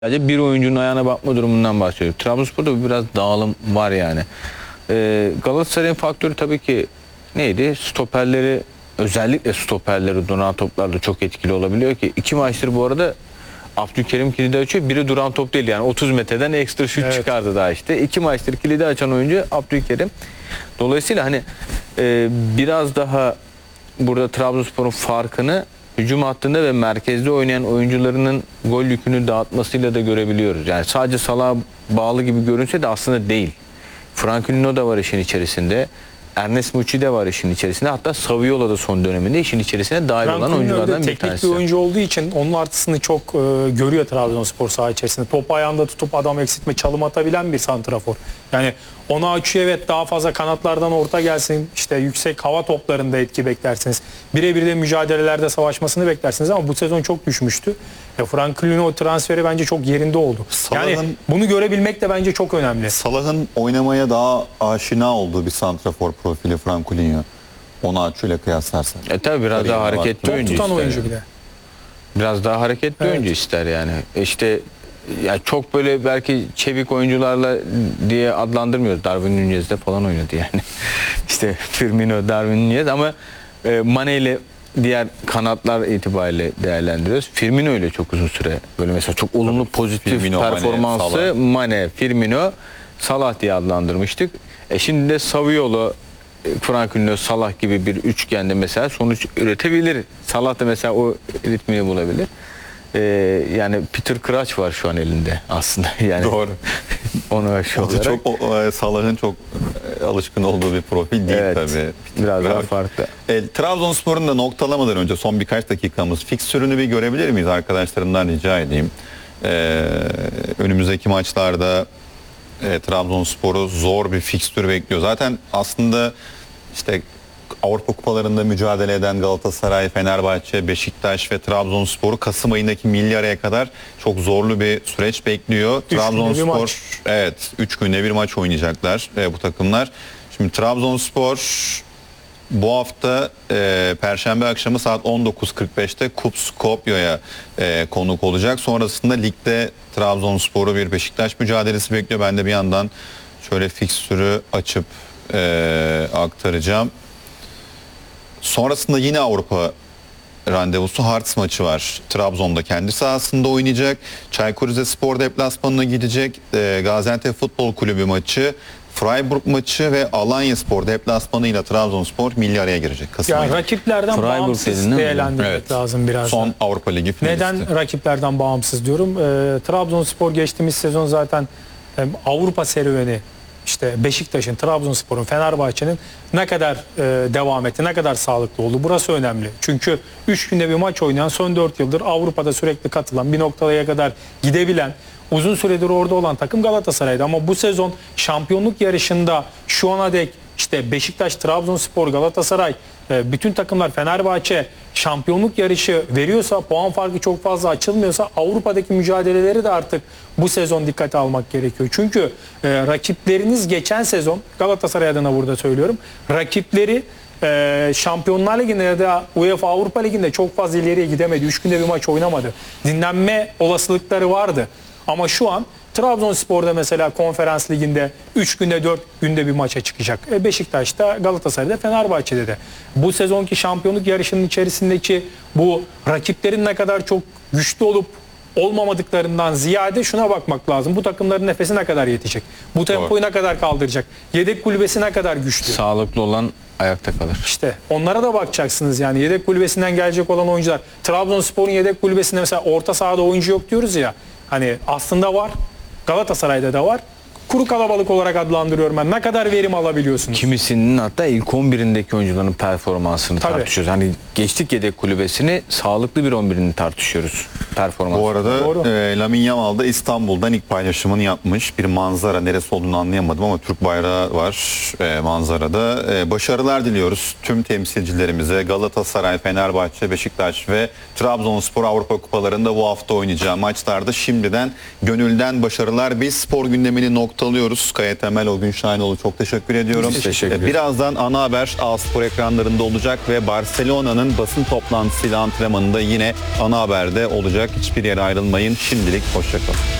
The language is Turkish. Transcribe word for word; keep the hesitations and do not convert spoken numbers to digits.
Sadece bir oyuncunun ayağına bakma durumundan bahsediyorum. Trabzonspor'da biraz dağılım var yani. Ee, Galatasaray'ın faktörü tabii ki neydi? Stoperleri, özellikle stoperleri duran toplarda çok etkili olabiliyor ki. iki maçtır bu arada Abdülkerim kilidi açıyor. Biri duran top değil yani otuz metreden ekstra şut evet. çıkardı daha işte. İki maçtır kilidi açan oyuncu Abdülkerim. Dolayısıyla hani e, biraz daha burada Trabzonspor'un farkını hücum hattında ve merkezde oynayan oyuncularının gol yükünü dağıtmasıyla da görebiliyoruz. Yani sadece Salah'a bağlı gibi görünse de aslında değil. Franklino da var işin içerisinde. Ernest Muçi de var işin içerisinde. Hatta Saviola da son döneminde işin içerisine dahil olan oyunculardan bir tanesi. Teknik bir oyuncu olduğu için onun artısını çok e, görüyor Trabzonspor saha içerisinde. Top ayağında tutup adam eksiltme, çalım atabilen bir santrafor. Yani ona açıyor, evet, daha fazla kanatlardan orta gelsin, işte yüksek hava toplarında etki beklersiniz. Birebir de mücadelelerde savaşmasını beklersiniz ama bu sezon çok düşmüştü. E, Franklino transferi bence çok yerinde oldu. Yani bunu görebilmek de bence çok önemli. Salah'ın oynamaya daha aşina olduğu bir santrafor profili Franklino. Onu Açu'yla kıyaslarsak. E tabi biraz daha hareketli oyuncu tutan ister. oyuncu Yani. bir de. Biraz daha hareketli evet. oyuncu ister yani. İşte ya çok böyle belki çevik oyuncularla diye adlandırmıyoruz. Darwin Nunez'de falan oynadı yani. İşte Firmino, Darwin Nunez ama e, Mane ile diğer kanatlar itibariyle değerlendiriyoruz. Firmino ile çok uzun süre böyle mesela çok olumlu pozitif Firmino, performansı Mane, Mane, Firmino, Salah diye adlandırmıştık. E şimdi de Saviola, Franklino, Salah gibi bir üçgende mesela sonuç üretebilir. Salah da mesela o ritmini bulabilir. Ee, yani Peter Crouch var şu an elinde aslında yani. Doğru. Onu aşı olarak. Çok Salah'ın çok alışkın olduğu bir profil değil evet, tabii. Biraz daha farklı. E, Trabzonspor'un da noktalamadan önce son birkaç dakikamız fikstürünü bir görebilir miyiz arkadaşlarımdan rica edeyim. Ee, önümüzdeki maçlarda e, Trabzonspor'u zor bir fikstür bekliyor. Zaten aslında işte Avrupa kupalarında mücadele eden Galatasaray, Fenerbahçe, Beşiktaş ve Trabzonspor'u Kasım ayındaki milli araya kadar çok zorlu bir süreç bekliyor. Üç Trabzonspor evet üç günde bir maç oynayacaklar e, bu takımlar. Şimdi Trabzonspor bu hafta e, Perşembe akşamı saat on dokuz kırk beşte Kup Skopje'ye e, konuk olacak. Sonrasında ligde Trabzonspor'u bir Beşiktaş mücadelesi bekliyor. Ben de bir yandan şöyle fikstürü açıp e, aktaracağım. Sonrasında yine Avrupa randevusu Hearts maçı var. Trabzon'da kendi sahasında oynayacak. Çaykur Rizespor deplasmanına gidecek. E, Gaziantep Futbol Kulübü maçı, Freiburg maçı ve Alanyaspor deplasmanıyla Trabzonspor milli araya girecek. Kasım yani ayında. rakiplerden Freiburg bağımsız değerlendirmek evet. lazım biraz. Son da. Avrupa Ligi finalisti. Neden rakiplerden bağımsız diyorum? E, Trabzonspor geçtiğimiz sezon zaten e, Avrupa serüveni, İşte Beşiktaş'ın, Trabzonspor'un, Fenerbahçe'nin ne kadar e, devam etti, ne kadar sağlıklı oldu. Burası önemli. Çünkü üç günde bir maç oynayan, son dört yıldır Avrupa'da sürekli katılan, bir noktaya kadar gidebilen, uzun süredir orada olan takım Galatasaray'dı. Ama bu sezon şampiyonluk yarışında şu ana dek işte Beşiktaş, Trabzonspor, Galatasaray, e, bütün takımlar, Fenerbahçe şampiyonluk yarışı veriyorsa, puan farkı çok fazla açılmıyorsa Avrupa'daki mücadeleleri de artık bu sezon dikkate almak gerekiyor. Çünkü e, rakipleriniz geçen sezon, Galatasaray adına burada söylüyorum, rakipleri e, Şampiyonlar Ligi'nde ya da UEFA Avrupa Ligi'nde çok fazla ileriye gidemedi. üç günde bir maç oynamadı. Dinlenme olasılıkları vardı. Ama şu an Trabzonspor'da mesela Konferans Ligi'nde üç günde dört günde bir maça çıkacak. E Beşiktaş'ta, Galatasaray'da, Fenerbahçe'de de. Bu sezonki şampiyonluk yarışının içerisindeki bu rakiplerin ne kadar çok güçlü olup olmamadıklarından ziyade şuna bakmak lazım. Bu takımların nefesi ne kadar yetecek? Bu tempoyu ne kadar kaldıracak? Yedek kulübesi ne kadar güçlü? Sağlıklı olan ayakta kalır. İşte onlara da bakacaksınız yani. Yedek kulübesinden gelecek olan oyuncular. Trabzonspor'un yedek kulübesinde mesela orta sahada oyuncu yok diyoruz ya. Hani aslında var. Galatasaray'da da var. Kuru kalabalık olarak adlandırıyorum ben. Ne kadar verim alabiliyorsunuz? Kimisinin hatta ilk on birindeki oyuncuların performansını Tabii. tartışıyoruz. Hani geçtik yedek kulübesini, sağlıklı bir on birini tartışıyoruz. Performans. Bu arada e, Lamine Yamal da İstanbul'dan ilk paylaşımını yapmış. Bir manzara, neresi olduğunu anlayamadım ama Türk bayrağı var e, manzarada. E, başarılar diliyoruz tüm temsilcilerimize. Galatasaray, Fenerbahçe, Beşiktaş ve Trabzonspor Avrupa Kupalarında bu hafta oynayacağı maçlarda şimdiden gönülden başarılar. Biz spor gündemini nokta noktalıyoruz. Kaya Temel, Ogün Şahinoğlu, çok teşekkür ediyorum. Biz teşekkür E, ederiz. Birazdan ana haber A-Spor ekranlarında olacak ve Barcelona'nın basın toplantısıyla antrenmanında yine ana haberde olacak. Hiçbir yere ayrılmayın. Şimdilik hoşçakalın.